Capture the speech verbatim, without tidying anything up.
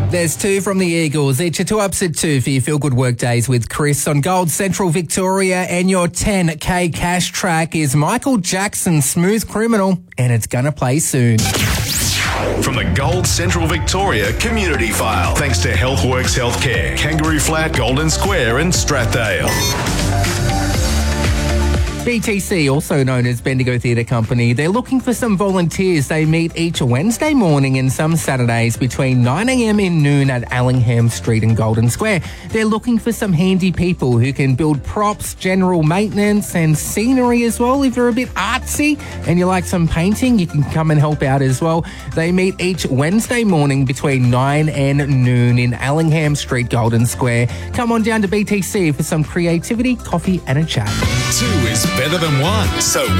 There's two from the Eagles. It's your two ups at two for your Feel Good Work Days with Chris on Gold Central Victoria, and your ten K cash track is Michael Jackson's Smooth Criminal, and it's going to play soon. From the Gold Central Victoria Community File, thanks to HealthWorks Healthcare, Kangaroo Flat, Golden Square and Strathdale. B T C, also known as Bendigo Theatre Company, they're looking for some volunteers. They meet each Wednesday morning and some Saturdays between nine a.m. and noon at Allingham Street and Golden Square. They're looking for some handy people who can build props, general maintenance and scenery as well. If you're a bit artsy and you like some painting, you can come and help out as well. They meet each Wednesday morning between nine and noon in Allingham Street, Golden Square. Come on down to B T C for some creativity, coffee and a chat. Two is better than one. So